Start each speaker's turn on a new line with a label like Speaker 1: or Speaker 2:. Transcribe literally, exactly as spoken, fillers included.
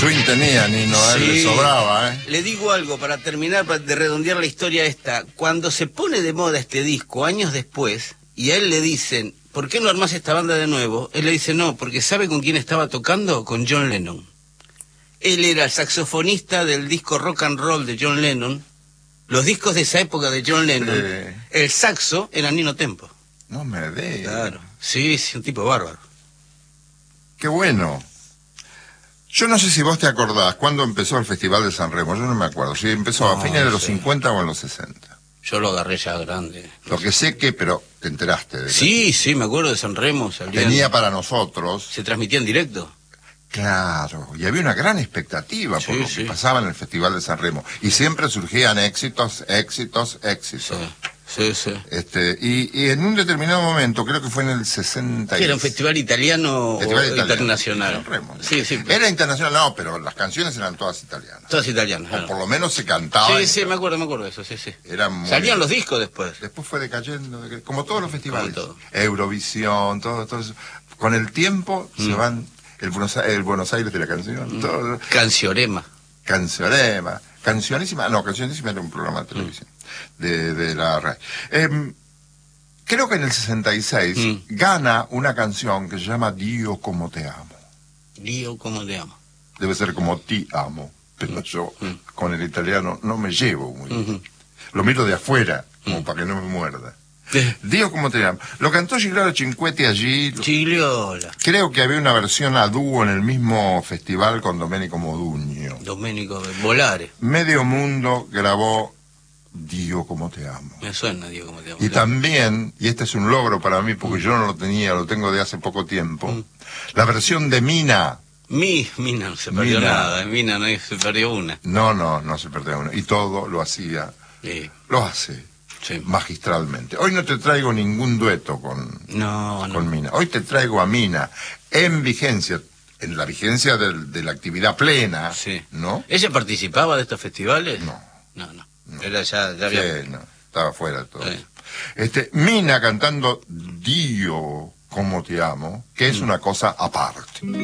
Speaker 1: swing tenía, Nino, a él
Speaker 2: Sí.
Speaker 1: le sobraba, ¿eh?
Speaker 2: Le digo algo para terminar, para de redondear la historia esta. Cuando se pone de moda este disco, años después, y a él le dicen, ¿por qué no armás esta banda de nuevo? Él le dice, no, porque ¿sabe con quién estaba tocando? Con John Lennon. Él era el saxofonista del disco Rock and Roll de John Lennon. Los discos de esa época de John Lennon,
Speaker 1: Sí.
Speaker 2: el saxo era Nino Tempo.
Speaker 1: No me digas.
Speaker 2: Claro. Sí, sí, un tipo bárbaro.
Speaker 1: Qué bueno. Yo no sé si vos te acordás cuándo empezó el Festival de San Remo. Yo no me acuerdo. Si empezó a
Speaker 2: No,
Speaker 1: fines de los
Speaker 2: sí.
Speaker 1: cincuenta o en los sesenta.
Speaker 2: Yo lo agarré ya grande.
Speaker 1: Lo que sé que, pero te enteraste de
Speaker 2: Sí, sí, me acuerdo de San Remo. salían-
Speaker 1: Tenía para nosotros,
Speaker 2: Se transmitía en directo.
Speaker 1: claro, y había una gran expectativa por
Speaker 2: Sí,
Speaker 1: lo
Speaker 2: sí.
Speaker 1: que pasaba en el Festival de San Remo. Y siempre surgían éxitos, éxitos, éxitos.
Speaker 2: Sí, sí, sí.
Speaker 1: Este, y, y en un determinado momento, creo que fue en el sesenta y...
Speaker 2: ¿Qué era un festival italiano
Speaker 1: Festival
Speaker 2: o
Speaker 1: italiano,
Speaker 2: internacional?
Speaker 1: San Remo.
Speaker 2: Sí, sí.
Speaker 1: Era internacional, no, pero las canciones eran todas italianas.
Speaker 2: Todas italianas.
Speaker 1: O
Speaker 2: claro.
Speaker 1: por lo menos se cantaban.
Speaker 2: Sí, sí, me acuerdo, me acuerdo de eso, sí, sí.
Speaker 1: Era muy-
Speaker 2: Salían los discos después.
Speaker 1: Después fue decayendo, deca- como todos los festivales.
Speaker 2: Como todo.
Speaker 1: Eurovisión, todo, todo eso. Con el tiempo se
Speaker 2: Mm.
Speaker 1: van el Buenos, A- el Buenos Aires de la canción, todo.
Speaker 2: Canciorema.
Speaker 1: Cancionema, Cancionísima, no, Cancionísima era un programa de televisión, de, de la radio. Em, creo que en el sesenta y seis
Speaker 2: Mm.
Speaker 1: gana una canción que se llama Dio como te amo.
Speaker 2: Lío, ¿cómo te amo?
Speaker 1: Debe ser como ti amo, pero yo
Speaker 2: Mm.
Speaker 1: con el italiano no me llevo muy bien.
Speaker 2: Ujú.
Speaker 1: Lo miro de afuera, como
Speaker 2: Mm.
Speaker 1: para que no me muerda.
Speaker 2: Eh,
Speaker 1: Dio como te amo. Lo cantó Gigliola Cinquetti allí. lo-
Speaker 2: Gigliola.
Speaker 1: Creo que había una versión a dúo en el mismo festival con Domenico Modugno.
Speaker 2: Domenico Volare.
Speaker 1: Medio Mundo grabó Dio como te amo.
Speaker 2: Me suena, Dios, ¿cómo te amo?
Speaker 1: Y también, y este es un logro para mí porque yo no lo tenía, lo tengo de hace poco tiempo,
Speaker 2: Mm.
Speaker 1: la versión de Mina.
Speaker 2: Mi, Mina no se perdió
Speaker 1: Mina.
Speaker 2: nada. Mina no se perdió una.
Speaker 1: No, no, no se perdió uno. Y todo lo hacía,
Speaker 2: Sí,
Speaker 1: lo hace
Speaker 2: sí.
Speaker 1: magistralmente. Hoy no te traigo ningún dueto con,
Speaker 2: No, no.
Speaker 1: con Mina. Hoy te traigo a Mina en vigencia, en la vigencia del- de la actividad plena,
Speaker 2: Sí.
Speaker 1: ¿no?
Speaker 2: ¿Ella participaba de estos festivales?
Speaker 1: No.
Speaker 2: No, no.
Speaker 1: No.
Speaker 2: Era ya, ya había...
Speaker 1: Sí, no, estaba fuera de todo
Speaker 2: Sí.
Speaker 1: eso. Este, Mina cantando Dio como te amo, que es una cosa aparte.